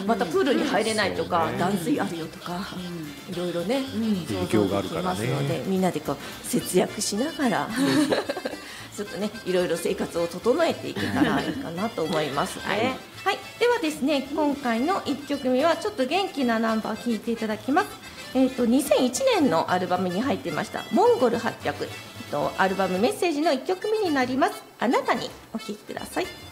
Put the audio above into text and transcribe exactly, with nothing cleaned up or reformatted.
またプールに入れないとか、断水あるよとか、いろいろね、 影響があるからね。 想像できますので、みんなでこう節約しながらちょっとね、いろいろ生活を整えていけたらいいかなと思いますね。はい、はい、ではですね、今回のいっきょくめはちょっと元気なナンバー聴いていただきます。えーと、にせんいちねんのアルバムに入っていましたモンゴルはっぴゃく、えっと、アルバムメッセージのいっきょくめになります。あなたにお聴きください。